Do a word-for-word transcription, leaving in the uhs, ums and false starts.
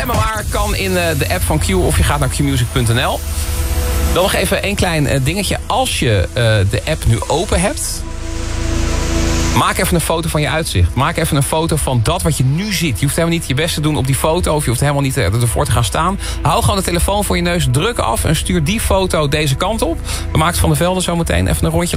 Stemmen maar kan in de app van Q of je gaat naar q music punt n l. Dan nog even een klein dingetje. Als je de app nu open hebt, maak even een foto van je uitzicht. Maak even een foto van dat wat je nu ziet. Je hoeft helemaal niet je best te doen op die foto. Of je hoeft helemaal niet ervoor te gaan staan. Hou gewoon de telefoon voor je neus, druk af en stuur die foto deze kant op. We maken Van der Velde zo meteen even een rondje